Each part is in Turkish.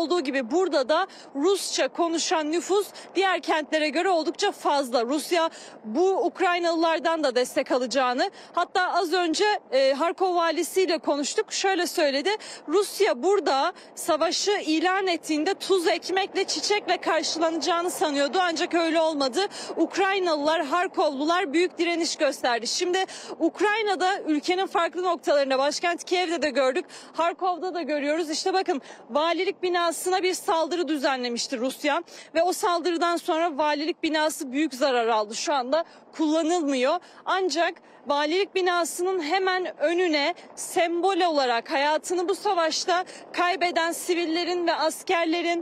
olduğu gibi burada da Rusça konuşan nüfus diğer kentlere göre oldukça fazla. Rusya bu Ukraynalılardan da destek alacağını, hatta az önce Harkov valisiyle konuştuk. Şöyle söyledi: Rusya burada savaşı ilan ettiğinde tuz ekmekle, çiçekle karşılanacağını sanıyordu. Ancak öyle olmadı. Ukraynalılar, Harkovlular büyük direniş gösterdi. Şimdi Ukrayna'da ülkenin farklı noktalarında, başkent Kiev'de de gördük, Harkov'da da görüyoruz. İşte bakın, valilik binasına bir saldırı düzenlemişti Rusya ve o saldırıdan sonra valilik binası büyük zarar aldı. Şu anda kullanılmıyor. Ancak valilik binasının hemen önüne sembol olarak hayatını bu savaşta kaybeden sivillerin ve askerlerin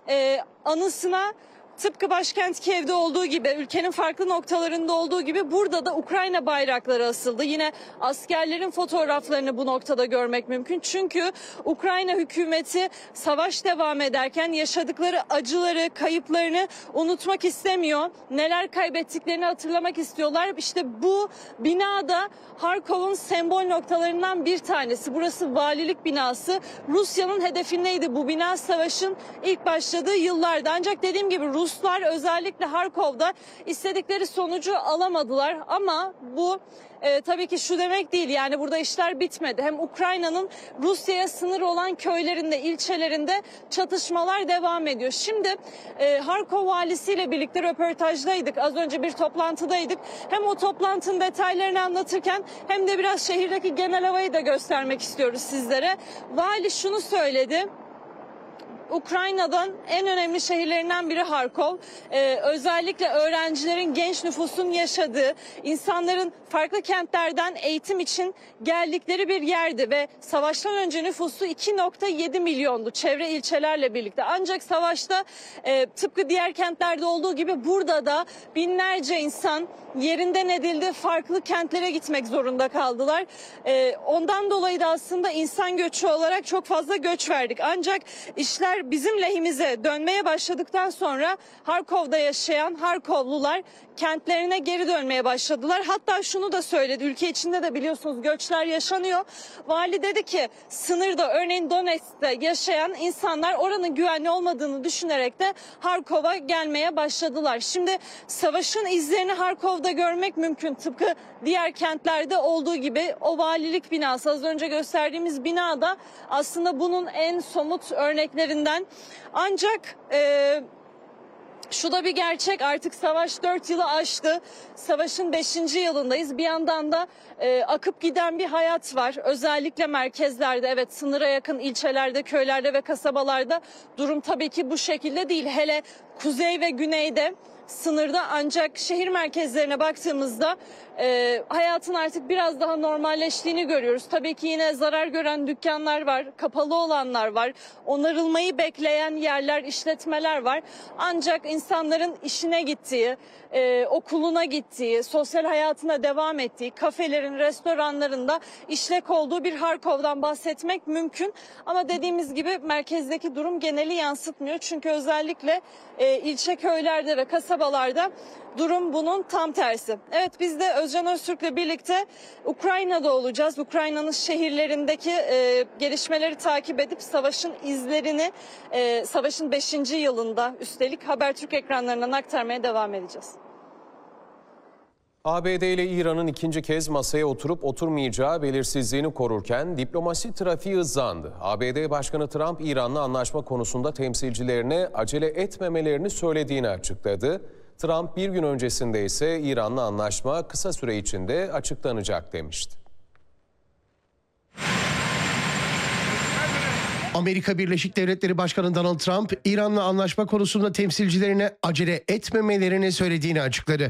anısına, tıpkı başkent Kiev'de olduğu gibi, ülkenin farklı noktalarında olduğu gibi burada da Ukrayna bayrakları asıldı. Yine askerlerin fotoğraflarını bu noktada görmek mümkün. Çünkü Ukrayna hükümeti savaş devam ederken yaşadıkları acıları, kayıplarını unutmak istemiyor. Neler kaybettiklerini hatırlamak istiyorlar. İşte bu binada Harkov'un sembol noktalarından bir tanesi. Burası valilik binası. Rusya'nın hedefindeydi bu bina savaşın ilk başladığı yıllarda. Ancak dediğim gibi Ruslar özellikle Harkov'da istedikleri sonucu alamadılar. Ama bu tabii ki şu demek değil, yani burada işler bitmedi. Hem Ukrayna'nın Rusya'ya sınır olan köylerinde, ilçelerinde çatışmalar devam ediyor. Şimdi Harkov valisiyle birlikte röportajdaydık. Az önce bir toplantıdaydık. Hem o toplantının detaylarını anlatırken hem de biraz şehirdeki genel havayı da göstermek istiyoruz sizlere. Vali şunu söyledi: Ukrayna'dan en önemli şehirlerinden biri Harkov. Özellikle öğrencilerin, genç nüfusun yaşadığı, insanların farklı kentlerden eğitim için geldikleri bir yerdi ve savaştan önce nüfusu 2,7 milyondu çevre ilçelerle birlikte. Ancak savaşta tıpkı diğer kentlerde olduğu gibi burada da binlerce insan yerinden edildi, farklı kentlere gitmek zorunda kaldılar. Ondan dolayı da aslında insan göçü olarak çok fazla göç verdik. Ancak işler bizim lehimize dönmeye başladıktan sonra Harkov'da yaşayan Harkovlular kentlerine geri dönmeye başladılar. Hatta şunu da söyledi, ülke içinde de biliyorsunuz göçler yaşanıyor. Vali dedi ki sınırda, örneğin Donetsk'te yaşayan insanlar oranın güvenli olmadığını düşünerek de Harkov'a gelmeye başladılar. Şimdi savaşın izlerini Harkov'da görmek mümkün. Tıpkı diğer kentlerde olduğu gibi o valilik binası, az önce gösterdiğimiz binada aslında bunun en somut örneklerinden. Ancak şu da bir gerçek, artık savaş 4 yılı aştı. Savaşın 5. yılındayız. Bir yandan da akıp giden bir hayat var. Özellikle merkezlerde, evet, sınıra yakın ilçelerde, köylerde ve kasabalarda durum tabii ki bu şekilde değil. Hele kuzey ve güneyde, sınırda. Ancak şehir merkezlerine baktığımızda hayatın artık biraz daha normalleştiğini görüyoruz. Tabii ki yine zarar gören dükkanlar var, kapalı olanlar var, onarılmayı bekleyen yerler, işletmeler var. Ancak insanların işine gittiği, okuluna gittiği, sosyal hayatına devam ettiği, kafelerin, restoranlarında işlek olduğu bir Harkov'dan bahsetmek mümkün. Ama dediğimiz gibi merkezdeki durum geneli yansıtmıyor. Çünkü özellikle ilçe köylerde ve kasabalarda durum bunun tam tersi. Evet, biz de Özcan Öztürk'le birlikte Ukrayna'da olacağız. Ukrayna'nın şehirlerindeki gelişmeleri takip edip savaşın izlerini, savaşın 5. yılında üstelik Habertürk ekranlarından aktarmaya devam edeceğiz. ABD ile İran'ın ikinci kez masaya oturup oturmayacağı belirsizliğini korurken diplomasi trafiği hızlandı. ABD Başkanı Trump, İran'la anlaşma konusunda temsilcilerine acele etmemelerini söylediğini açıkladı. Trump bir gün öncesinde ise İran'la anlaşma kısa süre içinde açıklanacak demişti. Amerika Birleşik Devletleri Başkanı Donald Trump, İran'la anlaşma konusunda temsilcilerine acele etmemelerini söylediğini açıkladı.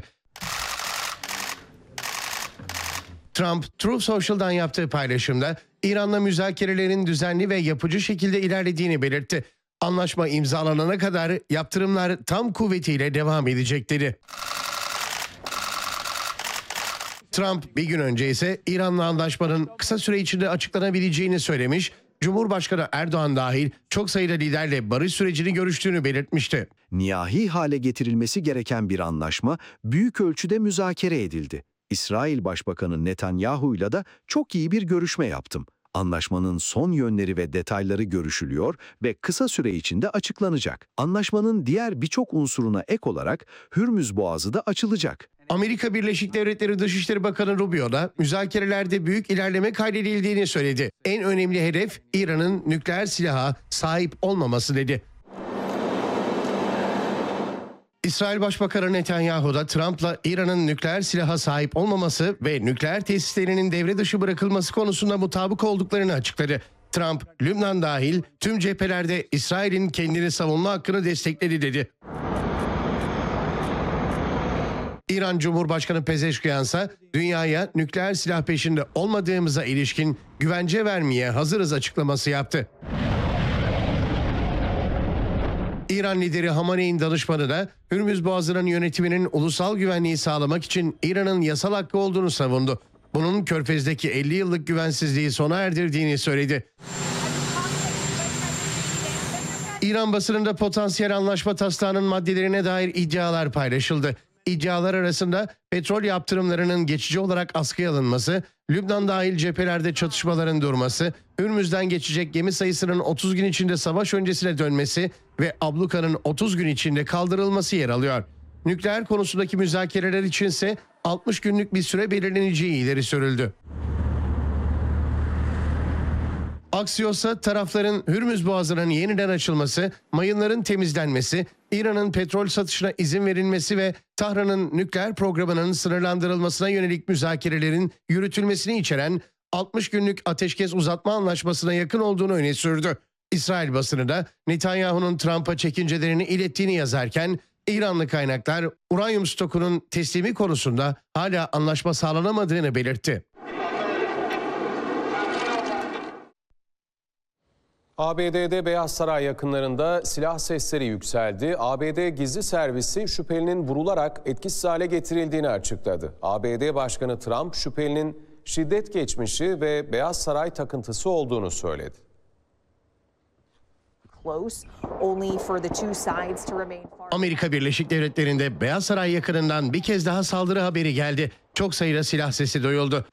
Trump, Truth Social'dan yaptığı paylaşımda İran'la müzakerelerin düzenli ve yapıcı şekilde ilerlediğini belirtti. Anlaşma imzalanana kadar yaptırımlar tam kuvvetiyle devam edecek dedi. Trump bir gün önce ise İran'la anlaşmanın kısa süre içinde açıklanabileceğini söylemiş, Cumhurbaşkanı Erdoğan dahil çok sayıda liderle barış sürecini görüştüğünü belirtmişti. Nihai hale getirilmesi gereken bir anlaşma büyük ölçüde müzakere edildi. İsrail Başbakanı Netanyahu'yla da çok iyi bir görüşme yaptım. Anlaşmanın son yönleri ve detayları görüşülüyor ve kısa süre içinde açıklanacak. Anlaşmanın diğer birçok unsuruna ek olarak Hürmüz Boğazı da açılacak. Amerika Birleşik Devletleri Dışişleri Bakanı Rubio da müzakerelerde büyük ilerleme kaydedildiğini söyledi. En önemli hedef İran'ın nükleer silaha sahip olmaması dedi. İsrail Başbakanı Netanyahu da Trump'la İran'ın nükleer silaha sahip olmaması ve nükleer tesislerinin devre dışı bırakılması konusunda mutabık olduklarını açıkladı. Trump, Lübnan dahil tüm cephelerde İsrail'in kendini savunma hakkını destekledi dedi. İran Cumhurbaşkanı Pezeşkiyan ise dünyaya nükleer silah peşinde olmadığımıza ilişkin güvence vermeye hazırız açıklaması yaptı. İran lideri Hamaney'in danışmanı da Hürmüz Boğazı'nın yönetiminin ulusal güvenliği sağlamak için İran'ın yasal hakkı olduğunu savundu. Bunun Körfez'deki 50 yıllık güvensizliği sona erdirdiğini söyledi. İran basınında potansiyel anlaşma taslağının maddelerine dair iddialar paylaşıldı. İddialar arasında petrol yaptırımlarının geçici olarak askıya alınması, Lübnan dahil cephelerde çatışmaların durması, Hürmüz'den geçecek gemi sayısının 30 gün içinde savaş öncesine dönmesi ve ablukanın 30 gün içinde kaldırılması yer alıyor. Nükleer konusundaki müzakereler içinse 60 günlük bir süre belirleneceği ileri sürüldü. Axios'a tarafların Hürmüz Boğazı'nın yeniden açılması, mayınların temizlenmesi, İran'ın petrol satışına izin verilmesi ve Tahran'ın nükleer programının sınırlandırılmasına yönelik müzakerelerin yürütülmesini içeren 60 günlük ateşkes uzatma anlaşmasına yakın olduğunu öne sürdü. İsrail basını da Netanyahu'nun Trump'a çekincelerini ilettiğini yazarken, İranlı kaynaklar uranyum stokunun teslimi konusunda hala anlaşma sağlanamadığını belirtti. ABD'de Beyaz Saray yakınlarında silah sesleri yükseldi. ABD gizli servisi şüphelinin vurularak etkisiz hale getirildiğini açıkladı. ABD Başkanı Trump şüphelinin şiddet geçmişi ve Beyaz Saray takıntısı olduğunu söyledi. Amerika Birleşik Devletleri'nde Beyaz Saray yakınından bir kez daha saldırı haberi geldi. Çok sayıda silah sesi duyuldu.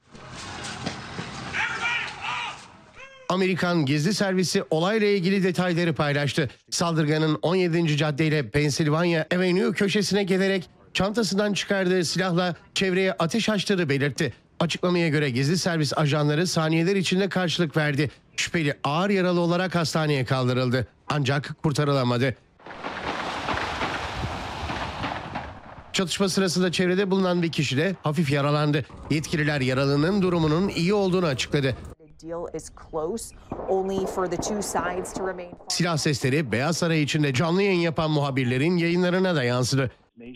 Amerikan gizli servisi olayla ilgili detayları paylaştı. Saldırganın 17. caddeyle Pennsylvania Avenue köşesine gelerek çantasından çıkardığı silahla çevreye ateş açtığını belirtti. Açıklamaya göre gizli servis ajanları saniyeler içinde karşılık verdi. Şüpheli ağır yaralı olarak hastaneye kaldırıldı. Ancak kurtarılamadı. Çatışma sırasında çevrede bulunan bir kişi de hafif yaralandı. Yetkililer yaralının durumunun iyi olduğunu açıkladı. Silah sesleri Beyaz Saray içinde canlı yayın yapan muhabirlerin yayınlarına da yansıdı.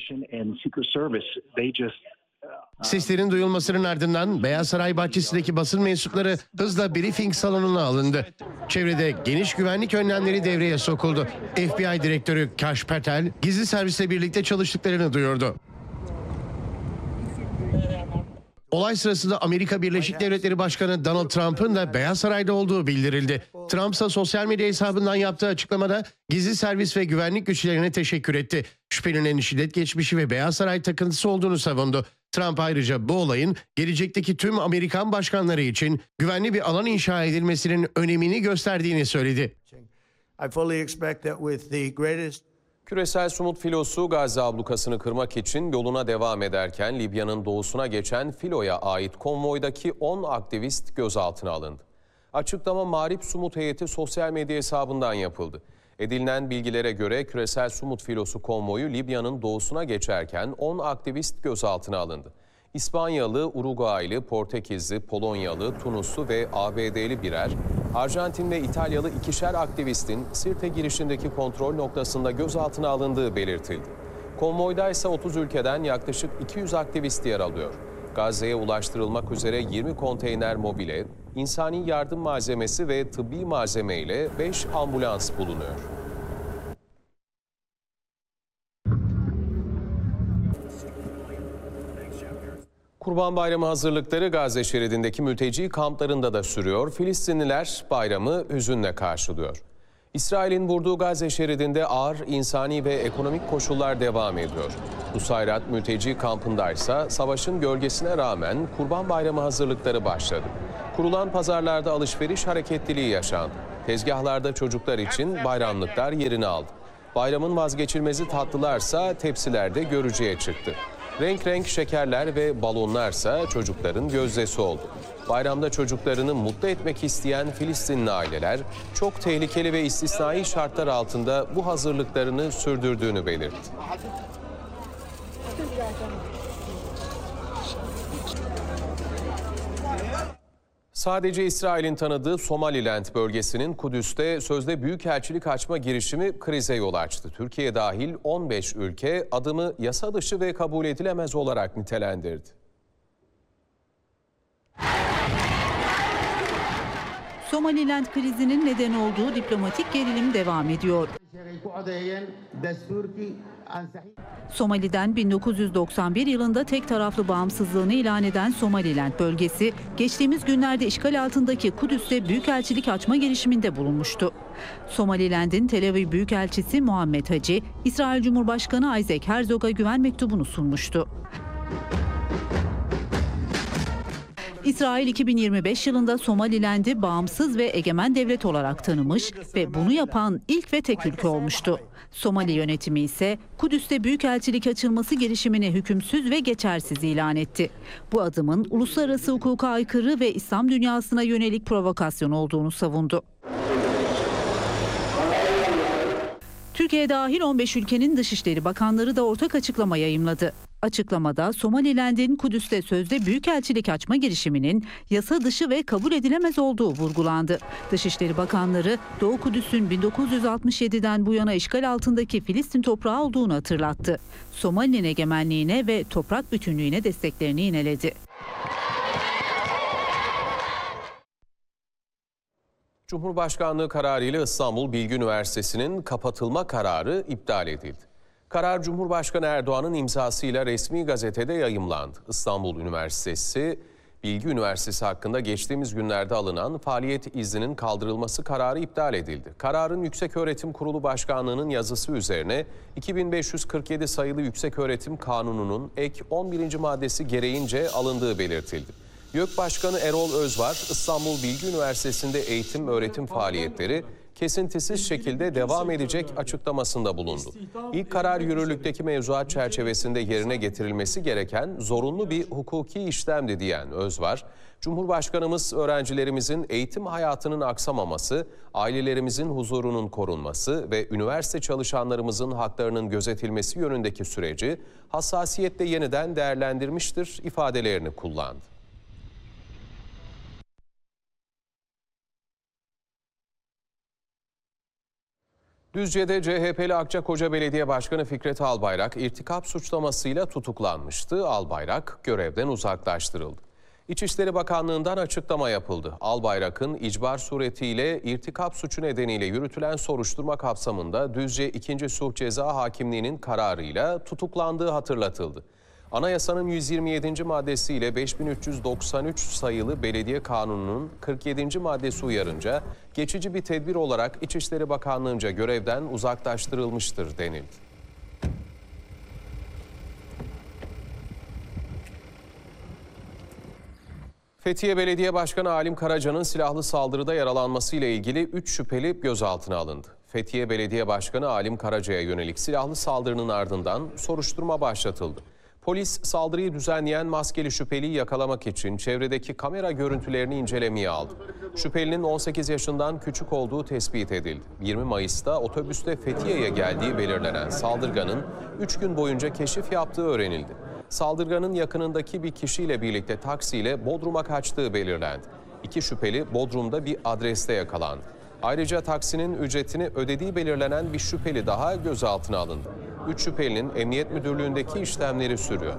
Seslerin duyulmasının ardından Beyaz Saray bahçesindeki basın mensupları hızla briefing salonuna alındı. Çevrede geniş güvenlik önlemleri devreye sokuldu. FBI direktörü Kash Patel gizli servisle birlikte çalıştıklarını duyurdu. Olay sırasında Amerika Birleşik Devletleri Başkanı Donald Trump'ın da Beyaz Saray'da olduğu bildirildi. Trump ise sosyal medya hesabından yaptığı açıklamada gizli servis ve güvenlik güçlerine teşekkür etti. Şüphelinin şiddet geçmişi ve Beyaz Saray takıntısı olduğunu savundu. Trump ayrıca bu olayın gelecekteki tüm Amerikan başkanları için güvenli bir alan inşa edilmesinin önemini gösterdiğini söyledi. Küresel Sumut filosu Gazze ablukasını kırmak için yoluna devam ederken Libya'nın doğusuna geçen filoya ait konvoydaki 10 aktivist gözaltına alındı. Açıklama Mağrip Sumut heyeti sosyal medya hesabından yapıldı. Edinilen bilgilere göre Küresel Sumut filosu konvoyu Libya'nın doğusuna geçerken 10 aktivist gözaltına alındı. İspanyalı, Uruguaylı, Portekizli, Polonyalı, Tunuslu ve ABD'li birer, Arjantin ve İtalyalı ikişer aktivistin Sirte girişindeki kontrol noktasında gözaltına alındığı belirtildi. Konvoyda ise 30 ülkeden yaklaşık 200 aktivist yer alıyor. Gazze'ye ulaştırılmak üzere 20 konteyner mobile, insani yardım malzemesi ve tıbbi malzeme ile 5 ambulans bulunuyor. Kurban Bayramı hazırlıkları Gazze şeridindeki mülteci kamplarında da sürüyor. Filistinliler bayramı hüzünle karşılıyor. İsrail'in vurduğu Gazze şeridinde ağır insani ve ekonomik koşullar devam ediyor. Nusayrat mülteci kampındaysa savaşın gölgesine rağmen Kurban Bayramı hazırlıkları başladı. Kurulan pazarlarda alışveriş hareketliliği yaşandı. Tezgahlarda çocuklar için bayramlıklar yerini aldı. Bayramın vazgeçilmezi tatlılarsa tepsilerde görücüye çıktı. Renk renk şekerler ve balonlarsa çocukların gözdesi oldu. Bayramda çocuklarını mutlu etmek isteyen Filistinli aileler çok tehlikeli ve istisnai şartlar altında bu hazırlıklarını sürdürdüğünü belirtti. Sadece İsrail'in tanıdığı Somaliland bölgesinin Kudüs'te sözde büyükelçilik açma girişimi krize yol açtı. Türkiye dahil 15 ülke adımı yasa dışı ve kabul edilemez olarak nitelendirdi. Somaliland krizinin neden olduğu diplomatik gerilim devam ediyor. Somali'den 1991 yılında tek taraflı bağımsızlığını ilan eden Somaliland bölgesi, geçtiğimiz günlerde işgal altındaki Kudüs'te büyükelçilik açma girişiminde bulunmuştu. Somaliland'in Tel Aviv Büyükelçisi Muhammed Hacı, İsrail Cumhurbaşkanı Isaac Herzog'a güven mektubunu sunmuştu. İsrail 2025 yılında Somaliland'i bağımsız ve egemen devlet olarak tanımış ve bunu yapan ilk ve tek ülke olmuştu. Somali yönetimi ise Kudüs'te büyükelçilik açılması girişimini hükümsüz ve geçersiz ilan etti. Bu adımın uluslararası hukuka aykırı ve İslam dünyasına yönelik provokasyon olduğunu savundu. Türkiye dahil 15 ülkenin Dışişleri Bakanları da ortak açıklama yayımladı. Açıklamada Somaliland'in Kudüs'te sözde büyükelçilik açma girişiminin yasa dışı ve kabul edilemez olduğu vurgulandı. Dışişleri Bakanları Doğu Kudüs'ün 1967'den bu yana işgal altındaki Filistin toprağı olduğunu hatırlattı. Somali'nin egemenliğine ve toprak bütünlüğüne desteklerini yineledi. Cumhurbaşkanlığı kararıyla İstanbul Bilgi Üniversitesi'nin kapatılma kararı iptal edildi. Karar Cumhurbaşkanı Erdoğan'ın imzasıyla resmi gazetede yayımlandı. İstanbul Üniversitesi, Bilgi Üniversitesi hakkında geçtiğimiz günlerde alınan faaliyet izninin kaldırılması kararı iptal edildi. Kararın Yükseköğretim Kurulu Başkanlığı'nın yazısı üzerine 2547 sayılı Yükseköğretim Kanunu'nun ek 11. maddesi gereğince alındığı belirtildi. YÖK Başkanı Erol Özvar, İstanbul Bilgi Üniversitesi'nde eğitim öğretim faaliyetleri kesintisiz şekilde devam edecek açıklamasında bulundu. İlk karar yürürlükteki mevzuat çerçevesinde yerine getirilmesi gereken zorunlu bir hukuki işlemdi diyen Özvar, Cumhurbaşkanımız öğrencilerimizin eğitim hayatının aksamaması, ailelerimizin huzurunun korunması ve üniversite çalışanlarımızın haklarının gözetilmesi yönündeki süreci hassasiyetle yeniden değerlendirmiştir ifadelerini kullandı. Düzce'de CHP'li Akçakoca Belediye Başkanı Fikret Albayrak irtikap suçlamasıyla tutuklanmıştı. Albayrak görevden uzaklaştırıldı. İçişleri Bakanlığı'ndan açıklama yapıldı. Albayrak'ın icbar suretiyle irtikap suçu nedeniyle yürütülen soruşturma kapsamında Düzce 2. Sulh Ceza Hakimliği'nin kararıyla tutuklandığı hatırlatıldı. Anayasanın 127. maddesiyle 5393 sayılı Belediye Kanunu'nun 47. maddesi uyarınca geçici bir tedbir olarak İçişleri Bakanlığı'nca görevden uzaklaştırılmıştır denildi. Fethiye Belediye Başkanı Halim Karaca'nın silahlı saldırıda yaralanmasıyla ilgili 3 şüpheli gözaltına alındı. Fethiye Belediye Başkanı Halim Karaca'ya yönelik silahlı saldırının ardından soruşturma başlatıldı. Polis saldırıyı düzenleyen maskeli şüpheliyi yakalamak için çevredeki kamera görüntülerini incelemeye aldı. Şüphelinin 18 yaşından küçük olduğu tespit edildi. 20 Mayıs'ta otobüste Fethiye'ye geldiği belirlenen saldırganın 3 gün boyunca keşif yaptığı öğrenildi. Saldırganın yakınındaki bir kişiyle birlikte taksiyle Bodrum'a kaçtığı belirlendi. 2 şüpheli Bodrum'da bir adreste yakalandı. Ayrıca taksinin ücretini ödediği belirlenen bir şüpheli daha gözaltına alındı. 3 şüphelinin Emniyet Müdürlüğü'ndeki işlemleri sürüyor.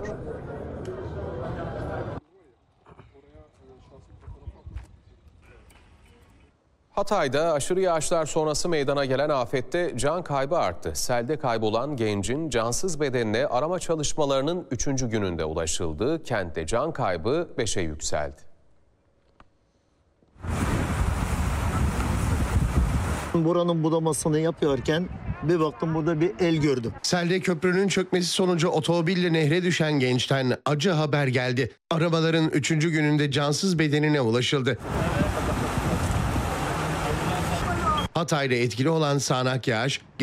Hatay'da aşırı yağışlar sonrası meydana gelen afette can kaybı arttı. Selde kaybolan gencin cansız bedenine arama çalışmalarının 3. gününde ulaşıldı. Kentte can kaybı 5'e yükseldi. Buranın budamasını yapıyorken Bir baktım burada bir el gördüm. Selde köprünün çökmesi sonucu otomobille nehre düşen gençten acı haber geldi. Aramaların 3. gününde cansız bedenine ulaşıldı. Hatay'da etkili olan sağanak yağış